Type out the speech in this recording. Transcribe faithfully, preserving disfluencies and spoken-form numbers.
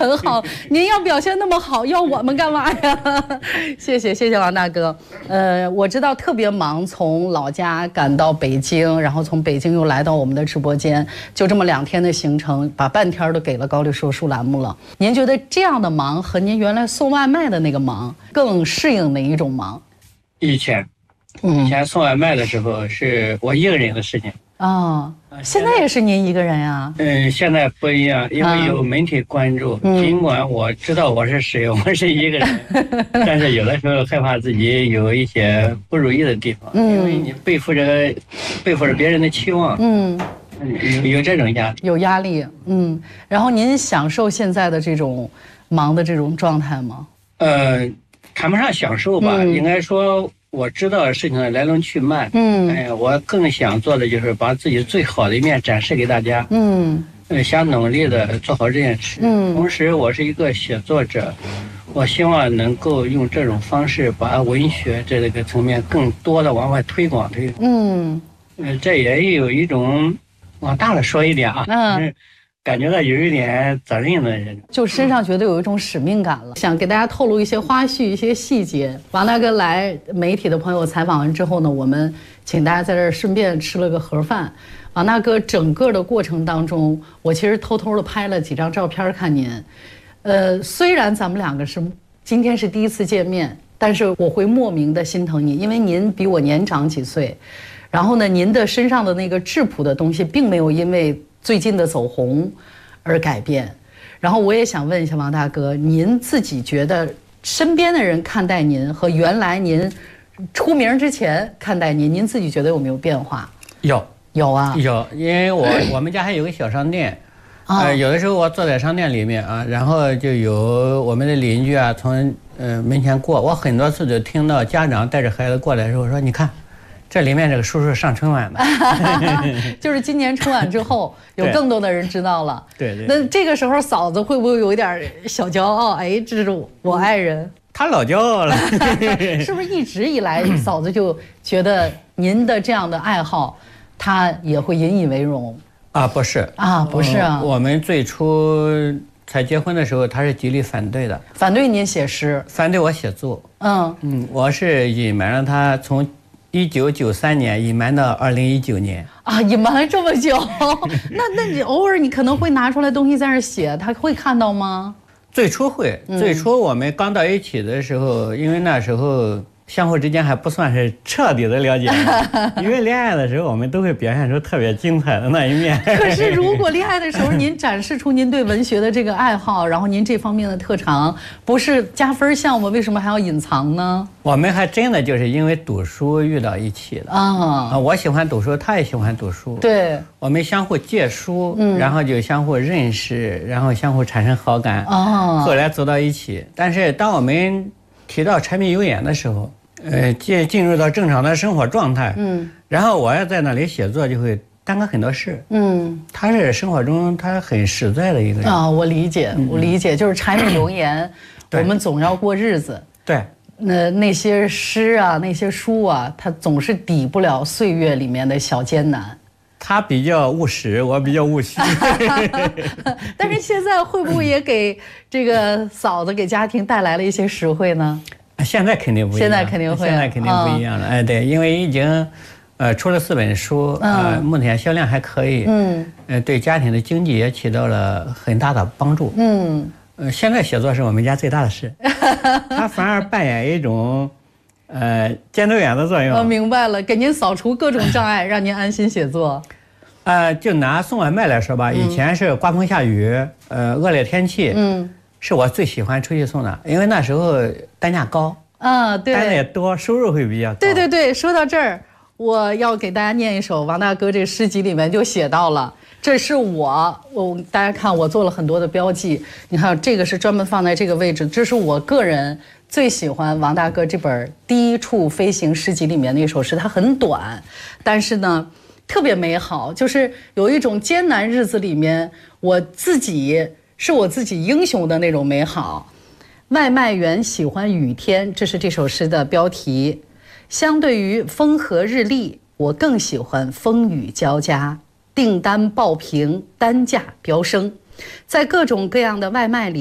很好。您要表现那么好，要我们干嘛呀？谢谢谢谢王大哥。呃，我知道特别忙，从老家赶到北京，然后从北京又来到我们的直播间，就这么两天的行程，把半天都给了高丽说书栏目了。您觉得这样的忙和您原来送外卖的那个忙更适应哪一种忙？ 以前，以前送外卖的时候是我一个人的事情。 哦，现在也是您一个人呀？ 嗯，现在不一样，因为有媒体关注。嗯、尽管我知道我是谁，我是一个人，但是有的时候害怕自己有一些不如意的地方，嗯、因为你背负着背负着别人的期望。嗯。有有这种压力， 有压力，嗯。然后您享受现在的这种忙的这种状态吗？ 呃，谈不上享受吧，嗯、应该说。我知道事情的来龙去脉，嗯，哎，我更想做的就是把自己最好的一面展示给大家，嗯，呃，想努力的做好这件事，嗯，同时我是一个写作者，我希望能够用这种方式把文学这个层面更多的往外推广推广，嗯，呃，这也有一种往大了说一点啊，嗯。感觉到有一点责任的人， 就身上觉得有一种使命感了，想给大家透露一些花絮、一些细节。王大哥来媒体的朋友采访完之后呢，我们请大家在这儿顺便吃了个盒饭。王大哥整个的过程当中，我其实偷偷的拍了几张照片看您。呃，虽然咱们两个是今天是第一次见面，但是我会莫名的心疼您，因为您比我年长几岁。然后呢，您的身上的那个质朴的东西，并没有因为最近的走红而改变。然后我也想问一下王大哥，您自己觉得身边的人看待您和原来您出名之前看待您，您自己觉得有没有变化？ 有， 有啊， 有，因为我我们家还有个小商店，呃，有的时候我坐在商店里面啊，然后就有我们的邻居啊从呃门前过，我很多次就听到家长带着孩子过来的时候说，你看。这里面这个叔叔上春晚的， 就是今年春晚之后，有更多的人知道了。 对对。 那这个时候嫂子会不会有一点小骄傲？哎，这是我爱人。 他老骄傲了。 是不是一直以来嫂子就觉得您的这样的爱好，她也会引以为荣？ 啊，不是啊，不是啊。 我们最初才结婚的时候，她是极力反对的。 反对您写诗？反对我写作。嗯嗯，我是隐瞒了她从。一九九三年隐瞒到二零一九年啊，隐瞒了这么久，那那你偶尔你可能会拿出来东西在那写，他会看到吗？ 最初会，嗯、最初我们刚到一起的时候，因为那时候相互之间还不算是彻底的了解，因为恋爱的时候我们都会表现出特别精彩的那一面。 可是如果恋爱的时候您展示出您对文学的这个爱好，然后您这方面的特长，不是加分项目，为什么还要隐藏呢？ 我们还真的就是因为读书遇到一起的啊！我喜欢读书，他也喜欢读书， 对， 我们相互借书，嗯，然后就相互认识，然后相互产生好感，哦，后来走到一起。但是当我们提到柴米油盐的时候，呃，进进入到正常的生活状态，嗯，然后我要在那里写作，就会耽搁很多事，嗯，他是生活中他很实在的一个人啊，我理解，我理解，就是柴米油盐，我们总要过日子， 对。 那那些诗啊，那些书啊，它总是抵不了岁月里面的小艰难。 他比较务实，我比较务虚。 但是现在会不会也给这个嫂子、给家庭带来了一些实惠呢？ 现在肯定不一样。 现在肯定会， 现在肯定不一样了。哎，对，因为已经，呃，出了四本书，呃，目前销量还可以。嗯。呃，对家庭的经济也起到了很大的帮助。嗯。呃，现在写作是我们家最大的事，它反而扮演一种，呃，监督员的作用。 我明白了，给您扫除各种障碍，让您安心写作。 呃，就拿送外卖来说吧，嗯、以前是刮风下雨，呃，恶劣天气，嗯，是我最喜欢出去送的，因为那时候单价高，啊，对，单也多，收入会比较高。 对对对，说到这儿，我要给大家念一首王大哥这诗集里面就写到了。这是我，我大家看，我做了很多的标记。你看，这个是专门放在这个位置。这是我个人最喜欢王大哥这本《第一处飞行》诗集里面的一首诗。它很短，但是呢，特别美好。就是有一种艰难日子里面，我自己是我自己英雄的那种美好。外卖员喜欢雨天，这是这首诗的标题。相对于风和日丽，我更喜欢风雨交加。订单爆屏，单价飙升，在各种各样的外卖里。